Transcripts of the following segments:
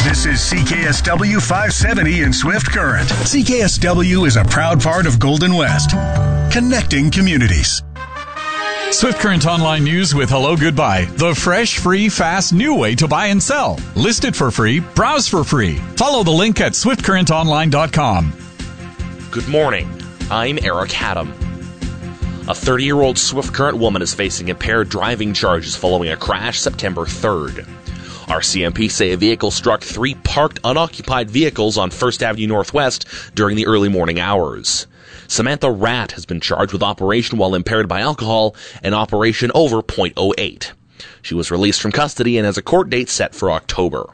This is CKSW 570 in Swift Current. CKSW is a proud part of Golden West, connecting communities. Swift Current Online News with Hello Goodbye. The fresh, free, fast, new way to buy and sell. List it for free. Browse for free. Follow the link at swiftcurrentonline.com. Good morning. I'm Eric Haddam. A 30-year-old Swift Current woman is facing impaired driving charges following a crash September 3rd. RCMP say a vehicle struck 3 parked unoccupied vehicles on 1st Avenue Northwest during the early morning hours. Samantha Ratt has been charged with operation while impaired by alcohol and operation over .08. She was released from custody and has a court date set for October.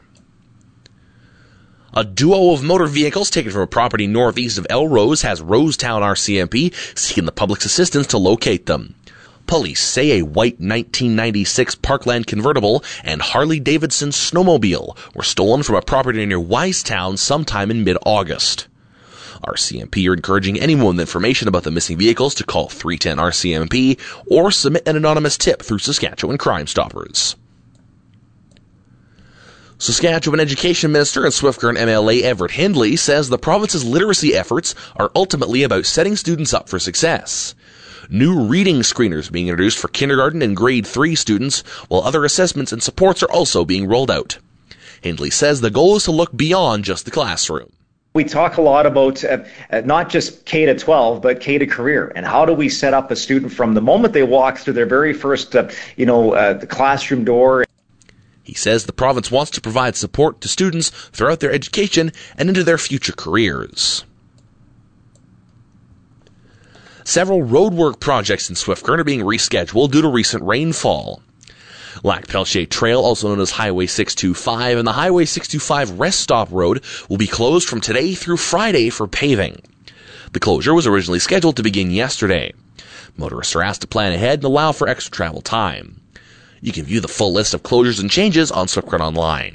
A duo of motor vehicles taken from a property northeast of Elrose has Rosetown RCMP seeking the public's assistance to locate them. Police say a white 1996 Parkland convertible and Harley-Davidson snowmobile were stolen from a property near Wisetown sometime in mid-August. RCMP are encouraging anyone with information about the missing vehicles to call 310-RCMP or submit an anonymous tip through Saskatchewan Crime Stoppers. Saskatchewan Education Minister and Swift Current MLA Everett Hindley says the province's literacy efforts are ultimately about setting students up for success. New reading screeners being introduced for kindergarten and grade 3 students, while other assessments and supports are also being rolled out. Hindley says the goal is to look beyond just the classroom. We talk a lot about not just K to 12, but K to career, and how do we set up a student from the moment they walk through their very first, the classroom door. He says the province wants to provide support to students throughout their education and into their future careers. Several roadwork projects in Swift Current are being rescheduled due to recent rainfall. Lac-Peltier Trail, also known as Highway 625, and the Highway 625 Rest Stop Road will be closed from today through Friday for paving. The closure was originally scheduled to begin yesterday. Motorists are asked to plan ahead and allow for extra travel time. You can view the full list of closures and changes on Swift Current Online.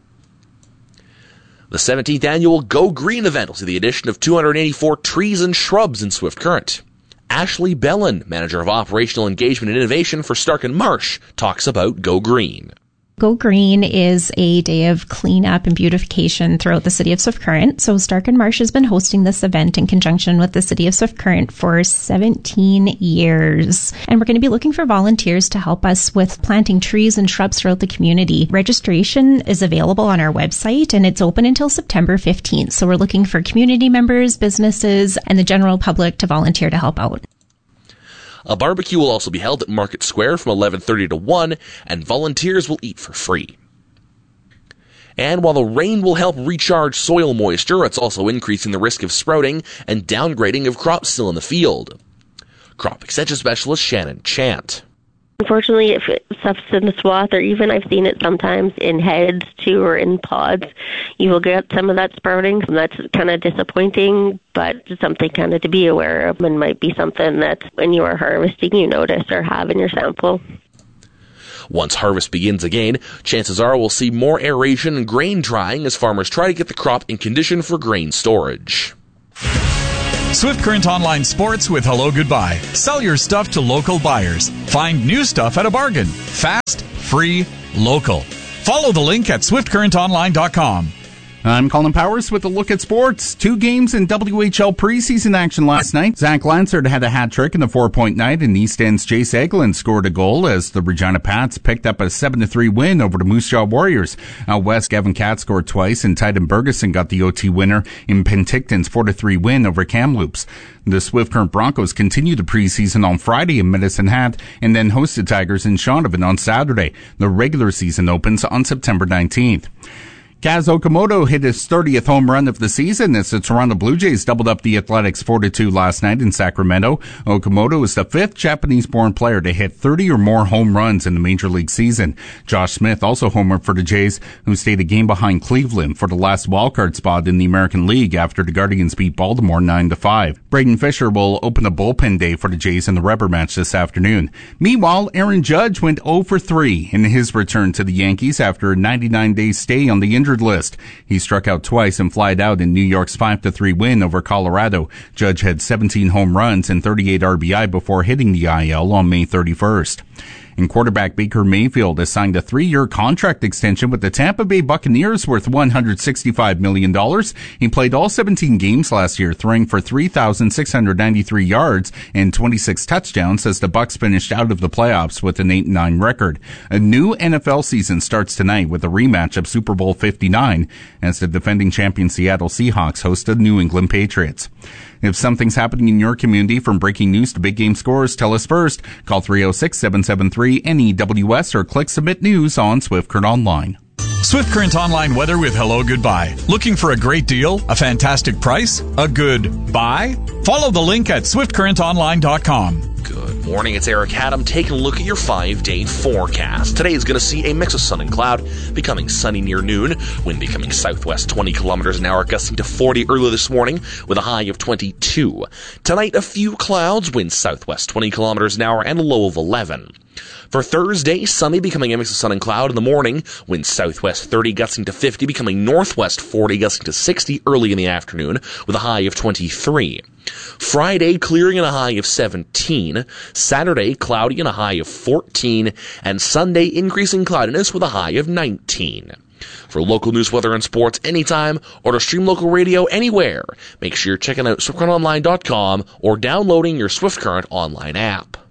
The 17th annual Go Green event will see the addition of 284 trees and shrubs in Swift Current. Ashley Bellin, Manager of Operational Engagement and Innovation for Stark and Marsh, talks about Go Green. Go Green is a day of cleanup and beautification throughout the city of Swift Current. So Stark and Marsh has been hosting this event in conjunction with the city of Swift Current for 17 years. And we're going to be looking for volunteers to help us with planting trees and shrubs throughout the community. Registration is available on our website and it's open until September 15th. So we're looking for community members, businesses, and the general public to volunteer to help out. A barbecue will also be held at Market Square from 11:30 to 1, and volunteers will eat for free. And while the rain will help recharge soil moisture, it's also increasing the risk of sprouting and downgrading of crops still in the field. Crop extension specialist Shannon Chant. Unfortunately, if stuff's in the swath, or even I've seen it sometimes in heads too, or in pods, you will get some of that sprouting. And that's kind of disappointing, but it's something kind of to be aware of, and might be something that when you are harvesting you notice or have in your sample. Once harvest begins again, chances are we'll see more aeration and grain drying as farmers try to get the crop in condition for grain storage. Swift Current Online Sports with Hello Goodbye. Sell your stuff to local buyers. Find new stuff at a bargain. Fast, free, local. Follow the link at swiftcurrentonline.com. I'm Colin Powers with a look at sports. 2 games in WHL preseason action last night. Zach Lansard had a hat trick in the 4-point night, and East End's Jace Eglin scored a goal as the Regina Pats picked up a 7-3 win over the Moose Jaw Warriors. Out west, Gavin Katz scored twice, and Titan Bergeson got the OT winner in Penticton's 4-3 win over Kamloops. The Swift Current Broncos continue the preseason on Friday in Medicine Hat and then host the Tigers in Shaunavon on Saturday. The regular season opens on September 19th. Kaz Okamoto hit his 30th home run of the season as the Toronto Blue Jays doubled up the Athletics 4-2 last night in Sacramento. Okamoto is the 5th Japanese-born player to hit 30 or more home runs in the Major League season. Josh Smith also homered for the Jays, who stayed a game behind Cleveland for the last wildcard spot in the American League after the Guardians beat Baltimore 9-5. Braden Fisher will open a bullpen day for the Jays in the rubber match this afternoon. Meanwhile, Aaron Judge went 0-3 in his return to the Yankees after a 99-day stay on the injured list. He struck out twice and flied out in New York's 5-3 win over Colorado. Judge had 17 home runs and 38 RBI before hitting the IL on May 31st. And quarterback Baker Mayfield has signed a 3-year contract extension with the Tampa Bay Buccaneers worth $165 million. He played all 17 games last year, throwing for 3,693 yards and 26 touchdowns as the Bucs finished out of the playoffs with an 8-9 record. A new NFL season starts tonight with a rematch of Super Bowl 59 as the defending champion Seattle Seahawks host the New England Patriots. If something's happening in your community, from breaking news to big game scores, tell us first. Call 306-773-NEWS or click Submit News on Swift Current Online. Swift Current Online weather with Hello Goodbye. Looking for a great deal, a fantastic price, a good buy? Follow the link at swiftcurrentonline.com. Good morning, it's Eric Haddam taking a look at your 5-day forecast. Today is going to see a mix of sun and cloud, becoming sunny near noon, wind becoming southwest 20 kilometers an hour, gusting to 40 early this morning with a high of 22. Tonight, a few clouds, wind southwest 20 kilometers an hour, and a low of 11. For Thursday, sunny, becoming a mix of sun and cloud in the morning, wind southwest 30, gusting to 50, becoming northwest 40, gusting to 60 early in the afternoon, with a high of 23. Friday, clearing and a high of 17. Saturday, cloudy and a high of 14. And Sunday, increasing cloudiness with a high of 19. For local news, weather, and sports anytime, or to stream local radio anywhere, make sure you're checking out SwiftCurrentOnline.com or downloading your Swift Current online app.